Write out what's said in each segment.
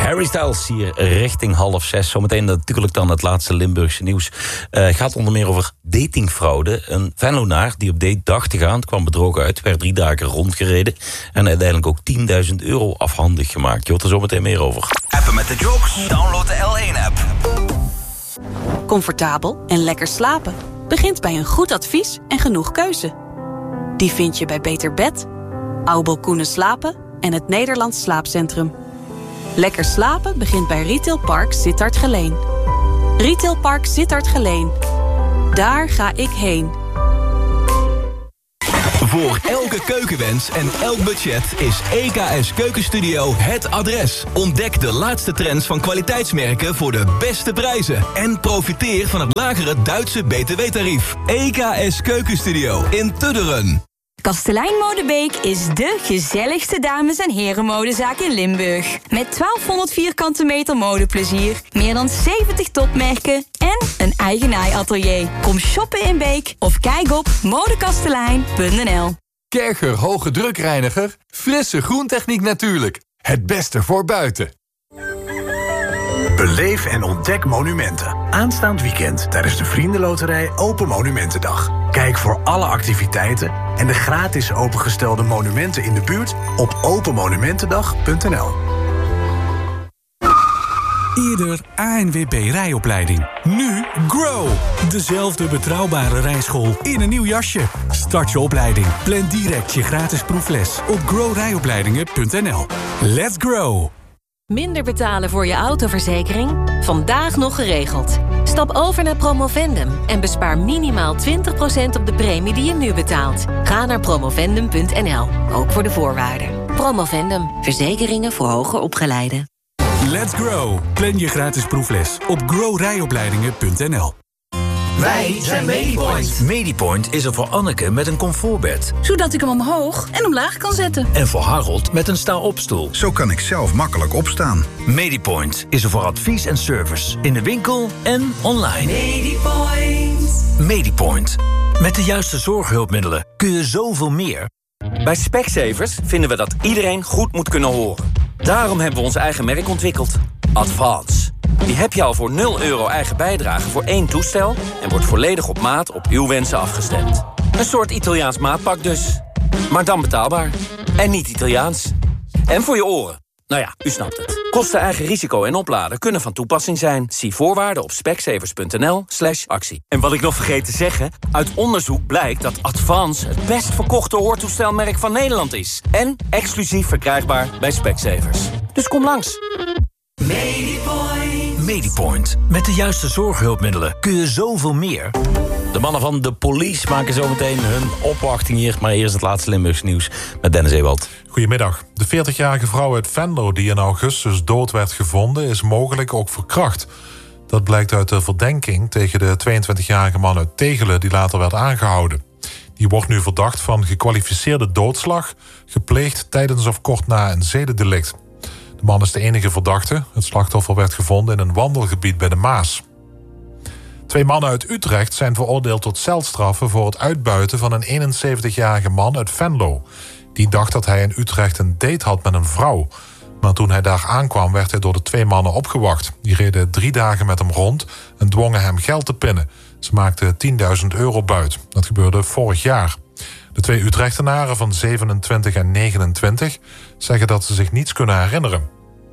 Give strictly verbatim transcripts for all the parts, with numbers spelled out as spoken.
Harry Styles hier richting half zes. Zometeen natuurlijk dan het laatste Limburgse nieuws. Het uh, gaat onder meer over datingfraude. Een Venlonaar die op date dacht te gaan, kwam bedrogen uit, werd drie dagen rondgereden en uiteindelijk ook tienduizend euro afhandig gemaakt. Je hoort er zometeen meer over. Appen met de jokes, download de L één app. Comfortabel en lekker slapen begint bij een goed advies en genoeg keuze. Die vind je bij Beter Bed, Aubel Koenen Slapen en het Nederlands Slaapcentrum. Lekker slapen begint bij Retail Park Sittard Geleen. Retail Park Sittard Geleen. Daar ga ik heen. Voor elke keukenwens en elk budget is E K S Keukenstudio het adres. Ontdek de laatste trends van kwaliteitsmerken voor de beste prijzen. En profiteer van het lagere Duitse B T W-tarief. E K S Keukenstudio in Tudderen. Kastelein Modebeek is de gezelligste dames- en herenmodezaak in Limburg. Met twaalfhonderd vierkante meter modeplezier, meer dan zeventig topmerken en een eigen naaiatelier. Kom shoppen in Beek of kijk op modekastelein punt n l. Kercher Hoge Drukreiniger, frisse groentechniek natuurlijk. Het beste voor buiten. Beleef en ontdek monumenten. Aanstaand weekend tijdens de Vriendenloterij Open Monumentendag. Kijk voor alle activiteiten en de gratis opengestelde monumenten in de buurt op open monumentendag punt n l. Eerder A N W B rijopleiding. Nu Grow. Dezelfde betrouwbare rijschool in een nieuw jasje. Start je opleiding. Plan direct je gratis proefles op grow rijopleidingen punt n l. Let's grow. Minder betalen voor je autoverzekering? Vandaag nog geregeld. Stap over naar Promovendum en bespaar minimaal twintig procent op de premie die je nu betaalt. Ga naar promovendum punt n l, ook voor de voorwaarden. Promovendum, verzekeringen voor hoger opgeleiden. Let's grow. Plan je gratis proefles op grow rijopleidingen punt n l. Wij zijn Medipoint. Medipoint is er voor Anneke met een comfortbed. Zodat ik hem omhoog en omlaag kan zetten. En voor Harold met een sta-opstoel. Zo kan ik zelf makkelijk opstaan. Medipoint is er voor advies en service. In de winkel en online. Medipoint. Medipoint. Met de juiste zorghulpmiddelen kun je zoveel meer. Bij Specsavers vinden we dat iedereen goed moet kunnen horen. Daarom hebben we ons eigen merk ontwikkeld. Advance. Die heb je al voor nul euro eigen bijdrage voor één toestel en wordt volledig op maat op uw wensen afgestemd. Een soort Italiaans maatpak dus. Maar dan betaalbaar. En niet Italiaans. En voor je oren. Nou ja, u snapt het. Kosten, eigen risico en opladen kunnen van toepassing zijn. Zie voorwaarden op specsavers punt n l slash actie. En wat ik nog vergeet te zeggen, uit onderzoek blijkt dat Advance het best verkochte hoortoestelmerk van Nederland is. En exclusief verkrijgbaar bij Specsavers. Dus kom langs. Medipoint. Medipoint. Met de juiste zorghulpmiddelen kun je zoveel meer. De mannen van de police maken zometeen hun opwachting hier. Maar eerst het laatste Limburgs nieuws met Dennis Ewald. Goedemiddag. De veertigjarige vrouw uit Venlo die in augustus dood werd gevonden is mogelijk ook verkracht. Dat blijkt uit de verdenking tegen de tweeëntwintigjarige man uit Tegelen die later werd aangehouden. Die wordt nu verdacht van gekwalificeerde doodslag, gepleegd tijdens of kort na een zedendelict. De man is de enige verdachte. Het slachtoffer werd gevonden in een wandelgebied bij de Maas. Twee mannen uit Utrecht zijn veroordeeld tot celstraffen voor het uitbuiten van een eenenzeventigjarige man uit Venlo. Die dacht dat hij in Utrecht een date had met een vrouw. Maar toen hij daar aankwam werd hij door de twee mannen opgewacht. Die reden drie dagen met hem rond en dwongen hem geld te pinnen. Ze maakten tienduizend euro buit. Dat gebeurde vorig jaar. De twee Utrechtenaren van zevenentwintig en negenentwintig zeggen dat ze zich niets kunnen herinneren.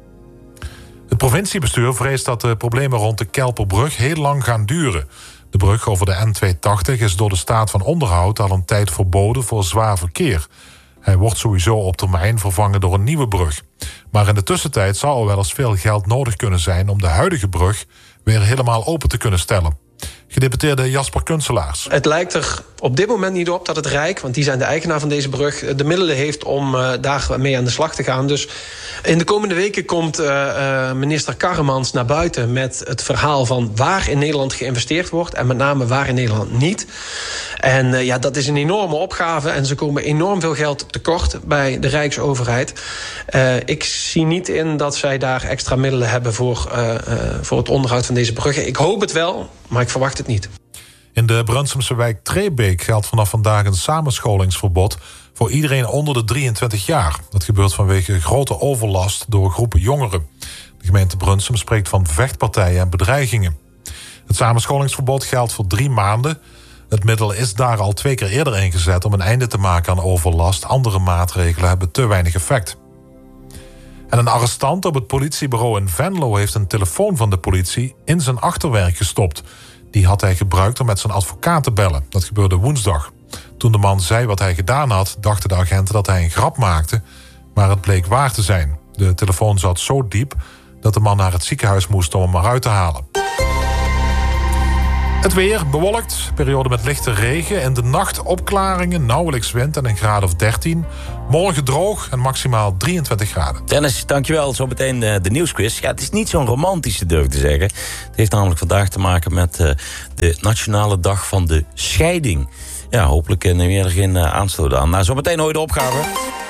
Het provinciebestuur vreest dat de problemen rond de Kelperbrug heel lang gaan duren. De brug over de N tweehonderdtachtig is door de staat van onderhoud al een tijd verboden voor zwaar verkeer. Hij wordt sowieso op termijn vervangen door een nieuwe brug. Maar in de tussentijd zou er wel eens veel geld nodig kunnen zijn om de huidige brug weer helemaal open te kunnen stellen. Gedeputeerde Jasper Kunselaars. Het lijkt er op dit moment niet op dat het Rijk, want die zijn de eigenaar van deze brug, de middelen heeft om uh, daar mee aan de slag te gaan. Dus in de komende weken komt uh, uh, minister Karremans naar buiten met het verhaal van waar in Nederland geïnvesteerd wordt en met name waar in Nederland niet. En uh, ja, dat is een enorme opgave en ze komen enorm veel geld tekort bij de Rijksoverheid. Uh, ik zie niet in dat zij daar extra middelen hebben voor, uh, uh, voor het onderhoud van deze bruggen. Ik hoop het wel, maar ik verwacht het niet. In de Brunsumse wijk Trebeek geldt vanaf vandaag een samenscholingsverbod voor iedereen onder de drieëntwintig jaar. Dat gebeurt vanwege grote overlast door groepen jongeren. De De gemeente Brunsum spreekt van vechtpartijen en bedreigingen. Het samenscholingsverbod geldt voor drie maanden. Het middel is daar al twee keer eerder ingezet om een einde te maken aan overlast. Andere maatregelen hebben te weinig effect. En een arrestant op het politiebureau in Venlo heeft een telefoon van de politie in zijn achterwerk gestopt. Die had hij gebruikt om met zijn advocaat te bellen. Dat gebeurde woensdag. Toen de man zei wat hij gedaan had, dachten de agenten dat hij een grap maakte, maar het bleek waar te zijn. De telefoon zat zo diep dat de man naar het ziekenhuis moest om hem eruit te halen. Het weer bewolkt, periode met lichte regen. In de nacht opklaringen, nauwelijks wind en een graad of dertien. Morgen droog en maximaal drieëntwintig graden. Dennis, dankjewel. Zometeen de, de nieuwsquiz. Ja, het is niet zo'n romantische, durf ik te zeggen. Het heeft namelijk vandaag te maken met uh, de Nationale Dag van de Scheiding. Ja, hopelijk neem je er geen uh, aanstoot aan. Nou, zometeen hoor je de opgave.